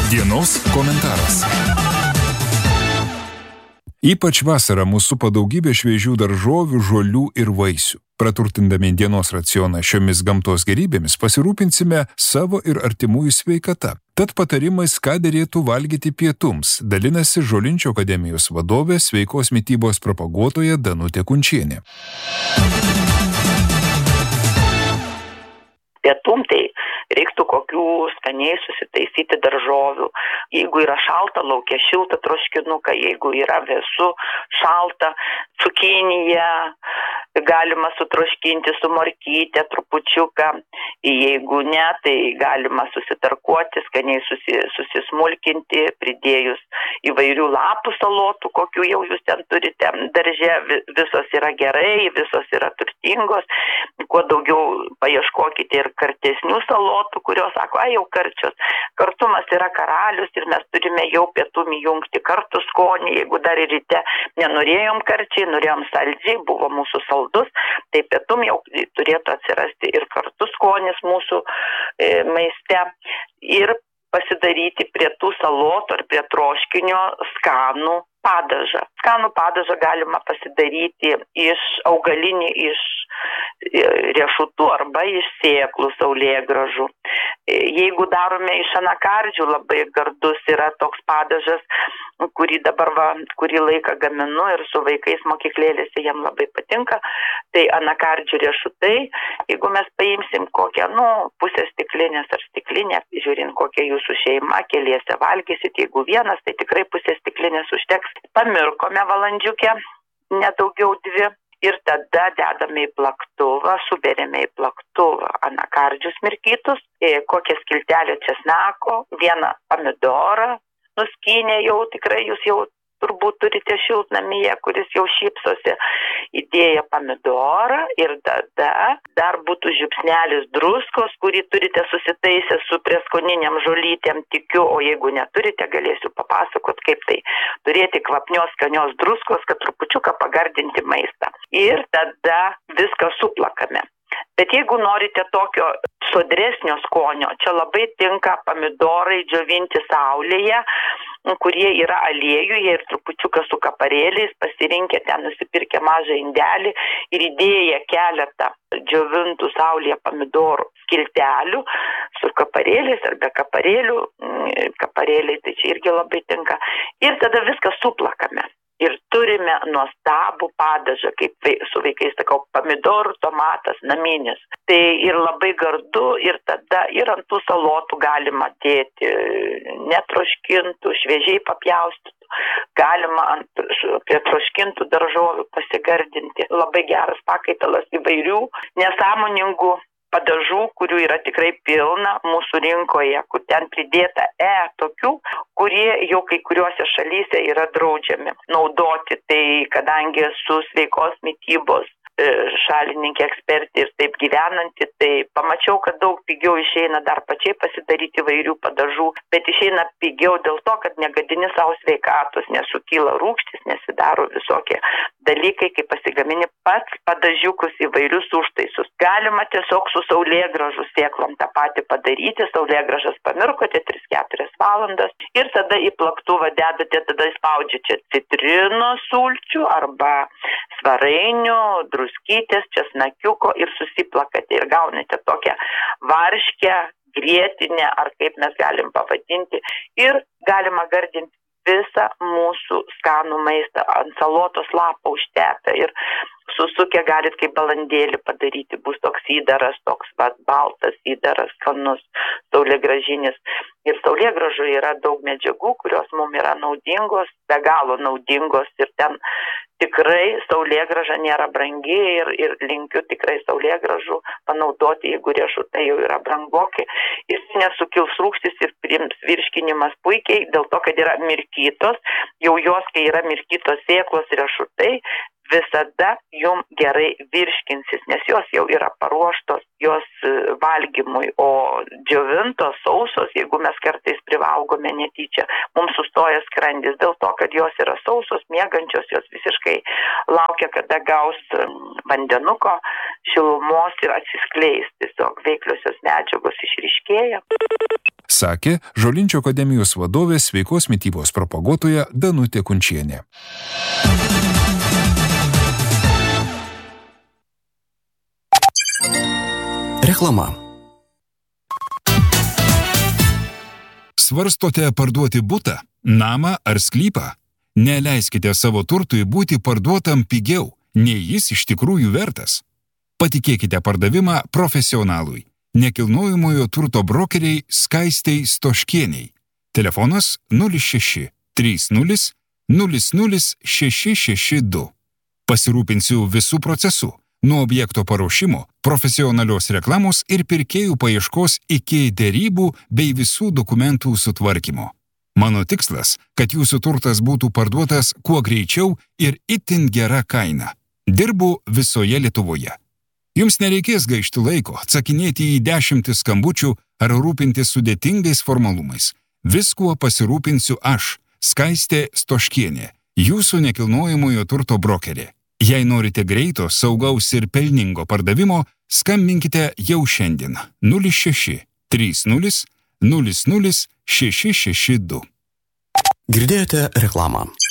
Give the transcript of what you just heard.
Dienos komentaras. Ypač vasarą mūsų supa daugybė šviežių daržovių, žolių ir vaisių. Praturtindami dienos racioną šiomis gamtos gerybėmis pasirūpinsime savo ir artimųjų sveikata. Tad patarimais, ką derėtų valgyti pietums, dalinasi Žolinčių akademijos vadovė, sveikos mitybos propaguotoja Danutė Kunčienė. Pietum tai reiktų kokių skaniai susitaisyti daržovių. Jeigu yra šalta, laukia šiltą troškinuką, jeigu yra vėsu, šalta, cukiniją galima sutroškinti su morkyte trupučiuką. Jeigu ne, tai galima susitarkuoti, skaniai susismulkinti, pridėjus įvairių lapų salotų, kokių jau jūs ten turite darže. Visos yra gerai, visos yra turtingos. Kuo daugiau paieškokite ir kartesnių salotų, kurios sako, jau karčios. Kartumas yra karalius ir mes turime jau pietum įjungti kartų skonį. Jeigu dar ir ryte nenorėjom karčiai, norėjom saldžiai, buvo mūsų saldus, tai pietum jau turėtų atsirasti ir kartų skonis mūsų maiste. Ir pasidaryti prie tų salotų ar prie troškinio skanų padažą. Skanų padažą galima pasidaryti iš augalinį, iš riešutų arba iš sėklų saulėgrąžų. Jeigu darome iš anakardžių, labai gardus yra toks padažas, kurį dabar kurį laiką gaminu ir su vaikais mokyklėlėse jam labai patinka. Tai anakardžių riešutai, jeigu mes paimsim kokią, pusę stiklinės ar stiklinę, žiūrint kokia jūsų šeima, keliese valgysit, jeigu vienas, tai tikrai pusę stiklinės užteks. Pamirkome valandžiukę, nedaugiau 2. Ir tada dedame į plaktuvą, suberiame į plaktuvą anakardžius mirkytus, kokią skiltelę česnako, 1 pomidorą, nuskynę jau, tikrai jūs jau turbūt turite šiltnamyje, kuris jau šypsosi, įdėję pomidorą ir tada dar būtų žiupsnelis druskos, kurį turite susitaisę su prieskoniniam žolytėm, tikiu, o jeigu neturite, galėsiu papasakot, kaip tai turėti kvapnios, skanios druskos, kad trupučiuką pagardinti maistą. Ir tada viską suplakame. Bet jeigu norite tokio sodresnio skonio, čia labai tinka pomidorai džiovinti saulėje, kurie yra aliejuje ir trupučiuką su kaparėliais, pasirinkę ten nusipirkę mažą indelį ir įdėję keletą džiovintų saulėje pomidorų skiltelių su kaparėliais ar be kaparėlių, kaparėliai tai čia irgi labai tinka, ir tada viską suplakame. Ir turime nuostabų padažą, kaip su vaikais sakau, pomidorų, tomatas, naminis. Tai ir labai gardu, ir tada ir ant tų salotų galima dėti netroškintų, šviežiai papjaustytų. Galima prie troškintų daržovių pasigardinti. Labai geras pakaitalas įvairių nesąmoningų padažų, kurių yra tikrai pilna mūsų rinkoje, kur ten pridėta tokių, kurie jau kai kuriuose šalyse yra draudžiami naudoti. Tai kadangi su sveikos mitybos šalininkė, ekspertė ir taip gyvenanti, tai pamačiau, kad daug pigiau išeina dar pačiai pasidaryti įvairių padažų, bet išeina pigiau dėl to, kad negadini savo sveikatos, nesukyla rūgštis, nesidaro visokie dalykai, kai pasigamini pats padažiukus įvairius užtaisus. Galima tiesiog su saulėgrąžų sėklom tą patį padaryti, saulėgrąžas pamirkote 3-4 valandas ir tada į plaktuvą dedate, tada įspaudžiate citrinos sulčių arba svarainių, druskytės, česnakiuko ir susiplakate ir gaunate tokią varškę, grietinę, ar kaip mes galim pavadinti, ir galima gardinti visą mūsų skanų maistą ant salotos lapo užtepę ir susukę galit kaip balandėlį padaryti, bus toks įdaras, toks baltas įdaras, skanus, saulėgrąžinis. Ir saulėgrąžų yra daug medžiagų, kurios mums yra naudingos, be galo naudingos, ir ten tikrai saulėgrąža nėra brangi ir linkiu tikrai saulėgrąžų panaudoti, jeigu riešutai jau yra brangoki. Jis nesukils rūgštis ir priims virškinimas puikiai, dėl to, kad yra mirkytos, jau jos, kai yra mirkytos sėklos riešutai, visada jum gerai virškinsis, nes jos jau yra paruoštos, jos valgymui, o džiovintos, sausos, jeigu mes kartais privalgome netyčia, mums sustoja skrandis dėl to, kad jos yra sausos, miegančios, jos visiškai laukia, kada gaus vandenuko, šilumos ir atsiskleis, tiesiog veikliosios medžiagos išryškėja. Sakė Žolinčių akademijos vadovė sveikos mitybos propaguotoja Danutė Kunčienė. Reklama. Svarstote parduoti butą, namą ar sklypą? Neleiskite savo turtui būti parduotam pigiau, nei jis iš tikrųjų vertas. Patikėkite pardavimą profesionalui, nekilnojamojo turto brokeriai Skaistei Stoškieniai. Telefonas 06 30 00 662. Pasirūpinsiu visų procesų, nuo objekto paruošimo, profesionalios reklamos ir pirkėjų paieškos iki derybų bei visų dokumentų sutvarkymo. Mano tikslas, kad jūsų turtas būtų parduotas kuo greičiau ir itin gera kaina. Dirbu visoje Lietuvoje. Jums nereikės gaišti laiko, atsakinėti į 10 skambučių ar rūpintis sudėtingais formalumais. Viskuo pasirūpinsiu aš, Skaistė Stoškienė, jūsų nekilnojamojo turto brokerė. Jei norite greito, saugaus ir pelningo pardavimo, skambinkite jau šiandien 06 30 00 662. Girdėjote reklamą.